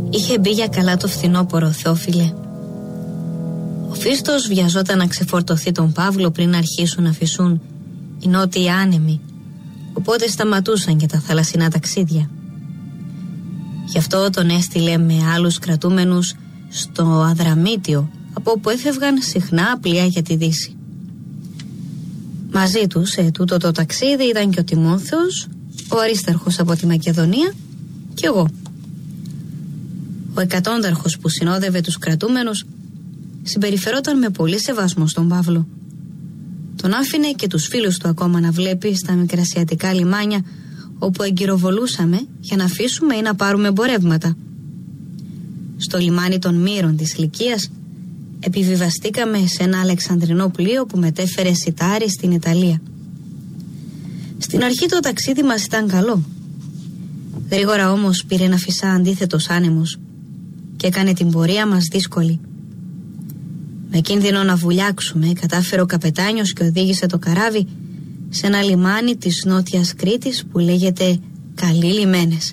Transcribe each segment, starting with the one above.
Είχε μπει για καλά το φθινόπωρο, Θεόφιλε. Ο Φίστος βιαζόταν να ξεφορτωθεί τον Παύλο πριν αρχίσουν να φυσούν οι νότιοι άνεμοι, οπότε σταματούσαν και τα θαλασσινά ταξίδια. Γι' αυτό τον έστειλε με άλλους κρατούμενους στο Αδραμίτιο, από όπου έφευγαν συχνά πλοία για τη Δύση. Μαζί τους σε τούτο το ταξίδι ήταν και ο Τιμόθεος, ο Αρίσταρχος από τη Μακεδονία και εγώ. Ο εκατόνταρχος που συνόδευε τους κρατούμενους συμπεριφερόταν με πολύ σεβασμό στον Παύλο. Τον άφηνε και τους φίλους του ακόμα να βλέπει στα μικρασιατικά λιμάνια όπου εγκυροβολούσαμε για να αφήσουμε ή να πάρουμε εμπορεύματα. Στο λιμάνι των Μύρων της Λυκίας επιβιβαστήκαμε σε ένα αλεξανδρινό πλοίο που μετέφερε σιτάρι στην Ιταλία. Στην αρχή το ταξίδι μας ήταν καλό. Γρήγορα όμως πήρε να φυσά αντίθετος άνεμος και έκανε την πορεία μας δύσκολη. Με κίνδυνο να βουλιάξουμε, κατάφερε ο καπετάνιος και οδήγησε το καράβι σε ένα λιμάνι της Νότιας Κρήτης που λέγεται Καλοί Λιμένες.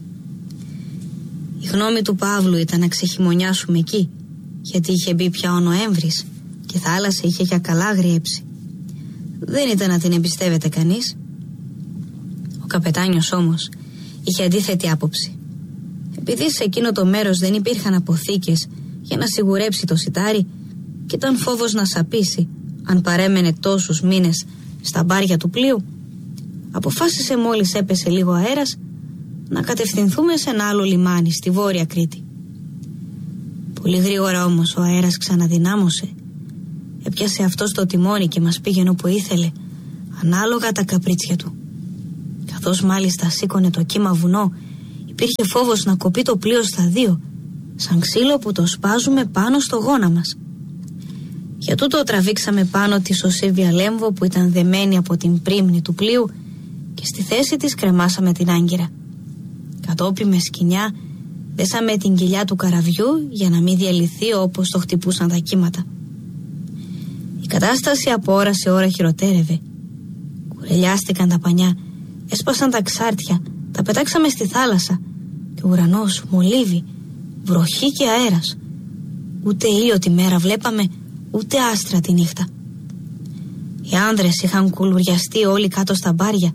Η γνώμη του Παύλου ήταν να ξεχειμονιάσουμε εκεί, γιατί είχε μπει πια ο Νοέμβρης και η θάλασσα είχε για καλά αγριέψει. Δεν ήταν να την εμπιστεύεται κανείς. Ο καπετάνιος όμως είχε αντίθετη άποψη. Επειδή σε εκείνο το μέρος δεν υπήρχαν αποθήκες για να σιγουρέψει το σιτάρι και ήταν φόβος να σαπίσει αν παρέμενε τόσους μήνες στα μπάρια του πλοίου, αποφάσισε μόλις έπεσε λίγο αέρας να κατευθυνθούμε σε ένα άλλο λιμάνι στη Βόρεια Κρήτη. Πολύ γρήγορα όμως ο αέρας ξαναδυνάμωσε. Έπιασε αυτό το τιμόνι και μας πήγαινε όπου ήθελε, ανάλογα τα καπρίτσια του. Καθώς μάλιστα σήκωνε το κύμα βουνό, υπήρχε φόβος να κοπεί το πλοίο στα δύο, σαν ξύλο που το σπάζουμε πάνω στο γόνα μας. Για τούτο τραβήξαμε πάνω τη Σωσίβια Λέμβο που ήταν δεμένη από την πρίμνη του πλοίου και στη θέση της κρεμάσαμε την άγκυρα. Κατόπιν με σκοινιά δέσαμε την κοιλιά του καραβιού για να μην διαλυθεί όπως το χτυπούσαν τα κύματα. Η κατάσταση από ώρα σε ώρα χειροτέρευε. Κουρελιάστηκαν τα πανιά, έσπασαν τα ξάρτια, τα πετάξαμε στη θάλασσα και ο ουρανός μολύβι, βροχή και αέρας. Ούτε ήλιο τη μέρα βλέπαμε, ούτε άστρα τη νύχτα. Οι άνδρες είχαν κουλουριαστεί όλοι κάτω στα μπάρια,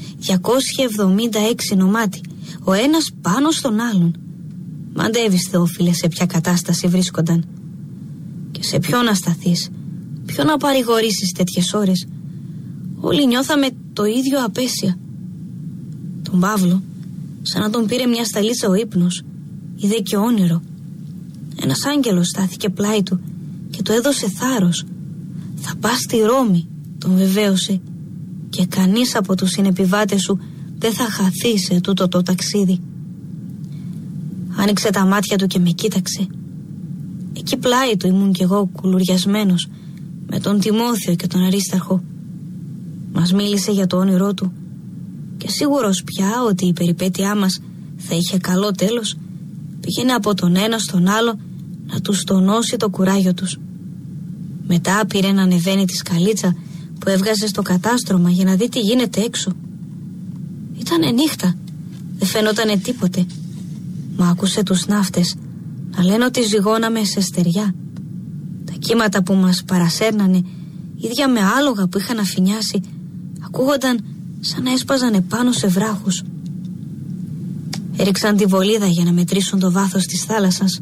276 νομάτι, ο ένας πάνω στον άλλον. Μαντεύεις, Θεόφιλε, σε ποια κατάσταση βρίσκονταν. Και σε ποιο να σταθείς, ποιο να παρηγορήσεις τέτοιες ώρες. Όλοι νιώθαμε το ίδιο απέσια. Τον Παύλο, σαν να τον πήρε μια σταλίτσα ο ύπνος, είδε και όνειρο. Ένας άγγελος στάθηκε πλάι του και του έδωσε θάρρος. «Θα πας στη Ρώμη», τον βεβαίωσε, «και κανείς από τους συνεπιβάτες σου δεν θα χαθεί σε τούτο το ταξίδι». Άνοιξε τα μάτια του και με κοίταξε. Εκεί πλάι του ήμουν κι εγώ κουλουριασμένος με τον Τιμόθεο και τον Αρίσταρχο. Μας μίλησε για το όνειρό του και σίγουρος πια ότι η περιπέτειά μας θα είχε καλό τέλος, πήγαινε από τον ένα στον άλλο να τους τονώσει το κουράγιο τους. Μετά πήρε να ανεβαίνει τη σκαλίτσα που έβγαζε στο κατάστρωμα για να δει τι γίνεται έξω. Ήτανε νύχτα, δεν φαινότανε τίποτε. Μα άκουσε τους ναύτες να λένε ότι ζυγώναμε σε στεριά. Τα κύματα που μας παρασέρνανε, ίδια με άλογα που είχαν αφηνιάσει, ακούγονταν σαν να έσπαζαν επάνω σε βράχους. Έριξαν τη βολίδα για να μετρήσουν το βάθος της θάλασσας.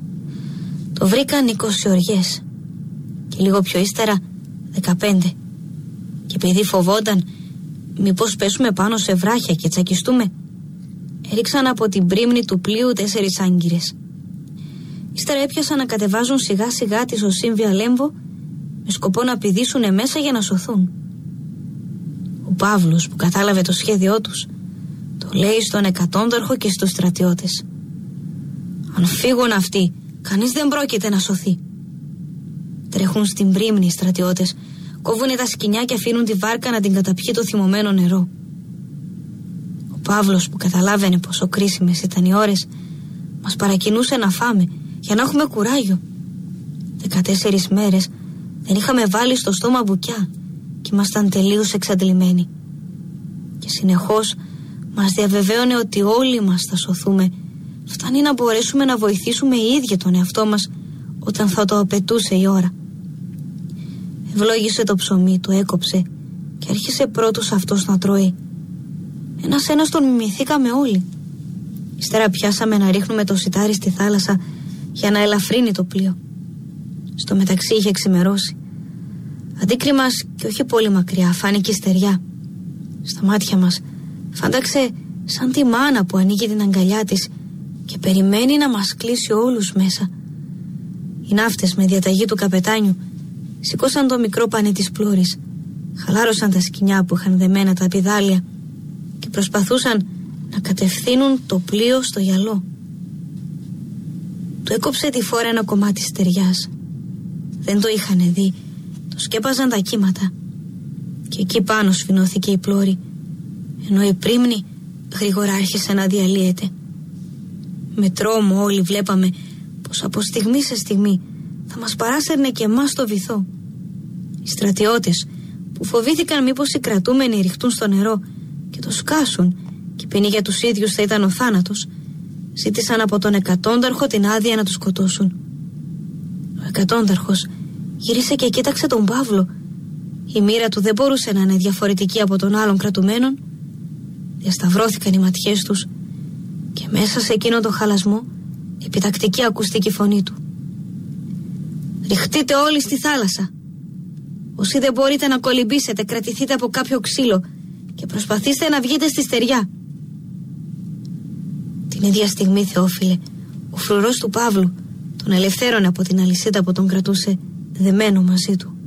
Το βρήκαν 20 οριές και λίγο πιο ύστερα 15. Και επειδή φοβόνταν μήπως πέσουμε πάνω σε βράχια και τσακιστούμε, έριξαν από την πρίμνη του πλοίου 4 άγκυρες. Ύστερα έπιασαν να κατεβάζουν σιγά σιγά τη Σωσίβια Λέμβο με σκοπό να πηδήσουν μέσα για να σωθούν. Ο Παύλος, που κατάλαβε το σχέδιό τους, το λέει στον εκατόνταρχο και στους στρατιώτες: «Αν φύγουν αυτοί, κανείς δεν πρόκειται να σωθεί». Τρέχουν στην πρίμνη οι στρατιώτες, κόβουνε τα σκοινιά και αφήνουν τη βάρκα να την καταπιεί το θυμωμένο νερό. Ο Παύλος, που καταλάβαινε πόσο κρίσιμες ήταν οι ώρες, μας παρακινούσε να φάμε για να έχουμε κουράγιο. 14 μέρες δεν είχαμε βάλει στο στόμα μπουκιά και ήμασταν τελείως εξαντλημένοι. Και συνεχώς μας διαβεβαίωνε ότι όλοι μας θα σωθούμε φτάνει να μπορέσουμε να βοηθήσουμε οι ίδιοι τον εαυτό μας όταν θα το απαιτούσε η ώρα. Ευλόγησε το ψωμί, το έκοψε και άρχισε πρώτος αυτός να τρώει. Ένας τον μιμηθήκαμε όλοι. Ύστερα πιάσαμε να ρίχνουμε το σιτάρι στη θάλασσα για να ελαφρύνει το πλοίο. Στο μεταξύ είχε ξημερώσει. Αντίκρι μας και όχι πολύ μακριά φάνηκε η στεριά. Στα μάτια μας φάνταξε σαν τη μάνα που ανοίγει την αγκαλιά της και περιμένει να μας κλείσει όλους μέσα. Οι ναύτες με διαταγή του καπετάνιου σηκώσαν το μικρό πανί της πλώρης, χαλάρωσαν τα σκοινιά που είχαν δεμένα τα πηδάλια και προσπαθούσαν να κατευθύνουν το πλοίο στο γυαλό. Του έκοψε τη φόρα ένα κομμάτι στεριάς. Δεν το είχαν δει, το σκέπαζαν τα κύματα και εκεί πάνω σφινώθηκε η πλώρη, ενώ η πρίμνη γρήγορα άρχισε να διαλύεται. Με τρόμο όλοι βλέπαμε πως από στιγμή σε στιγμή θα μας παράσερνε και εμάς το βυθό. Οι στρατιώτες που φοβήθηκαν μήπως οι κρατούμενοι ριχτούν στο νερό και το σκάσουν και η ποινή για τους ίδιους θα ήταν ο θάνατος, ζήτησαν από τον εκατόνταρχο την άδεια να τους σκοτώσουν. Ο εκατόνταρχος γύρισε και κοίταξε τον Παύλο. Η μοίρα του δεν μπορούσε να είναι διαφορετική από των άλλων κρατουμένων. Διασταυρώθηκαν οι ματιές τους και μέσα σε εκείνο το χαλασμό επιτακτική ακούστηκε η φωνή του. «Ριχτείτε όλοι στη θάλασσα. Όσοι δεν μπορείτε να κολυμπήσετε, κρατηθείτε από κάποιο ξύλο και προσπαθήστε να βγείτε στη στεριά». Την ίδια στιγμή, Θεόφιλε, ο φρουρός του Παύλου τον ελευθέρωνε από την αλυσίδα που τον κρατούσε δεμένο μαζί του.